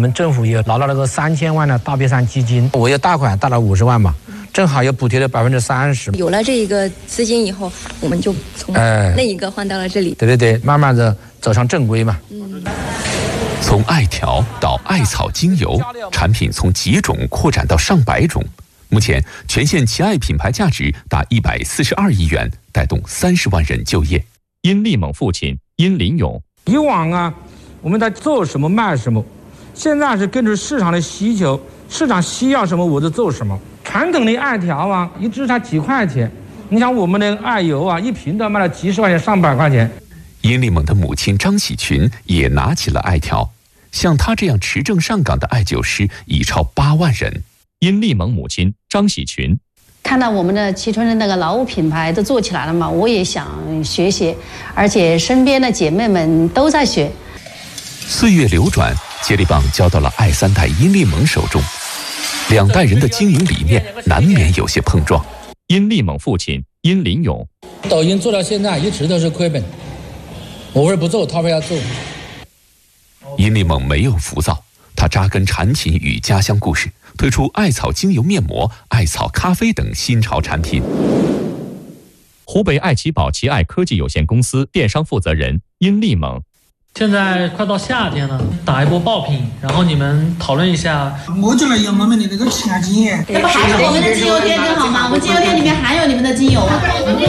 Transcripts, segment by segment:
们政府也拿了那个3000万的大别山基金，我要贷款贷了50万嘛，正好有补贴的30%。 有了这一个资金以后，我们就从那一个换到了这里。 对，慢慢的走上正规嘛。 从艾条到艾草精油，产品从几种扩展到上百种。目前全县奇艾品牌价值达142亿元，带动30万人就业。 殷立猛父亲殷林勇， 以往啊，我们在做什么卖什么，现在是根据市场的需求，市场需要什么我就做什么。传统的艾条啊，一支才几块钱，你想我们的艾油啊，一瓶都卖了几十块钱、上百块钱。 殷立猛的母亲张喜群也拿起了艾条，像他这样持证上岗的艾灸师已超8万人。 殷立猛母亲张喜群， 看到我们的蕲春的那个劳务品牌都做起来了嘛，我也想学习，而且身边的姐妹们都在学。 岁月流转，接力棒交到了艾3代殷立猛手中，2代人的经营理念难免有些碰撞。 殷立猛父亲殷林勇， 抖音做到现在一直都是亏本，我为不做，他为要做。 殷立猛没有浮躁，他扎根产品与家乡故事，推出艾草精油面膜、艾草咖啡等新潮产品。 湖北爱奇宝奇艾科技有限公司电商负责人殷立猛， 现在快到夏天了，打一波爆品，然后你们讨论一下。 我觉得有我们的那个前经验， 这不还是我们的精油店更好吗？我们精油店里面还有你们的精油啊。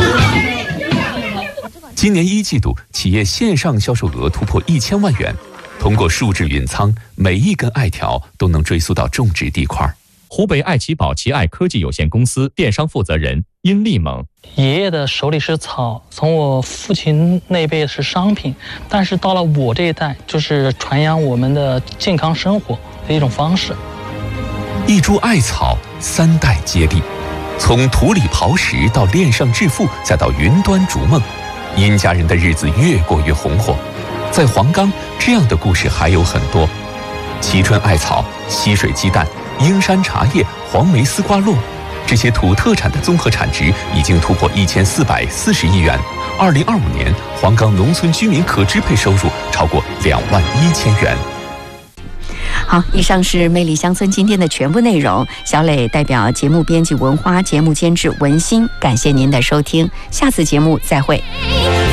今年1季度，企业线上销售额突破1000万元。通过数字云仓，每一根艾条都能追溯到种植地块。 湖北爱奇宝奇艾科技有限公司电商负责人殷立猛， 爷爷的手里是草，从我父亲那辈是商品，但是到了我这一代，就是传扬我们的健康生活的一种方式。 一株艾草，3代接力，从土里刨食到链上致富，再到云端逐梦，殷家人的日子越过越红火。在黄冈，这样的故事还有很多。蕲春艾草、溪水鸡蛋、英山茶叶、黄梅丝瓜络，这些土特产的综合产值已经突破1440亿元。2025年，黄冈农村居民可支配收入超过21000元。 好，以上是魅力乡村今天的全部内容。小磊代表节目编辑文花、节目监制文心，感谢您的收听，下次节目再会。